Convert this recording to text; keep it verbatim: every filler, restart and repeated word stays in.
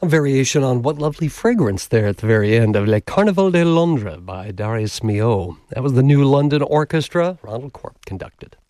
A variation on What Lovely Fragrance there at the very end of Le Carnaval de Londres by Darius Milhaud. That was the New London Orchestra, Ronald Corp conducted.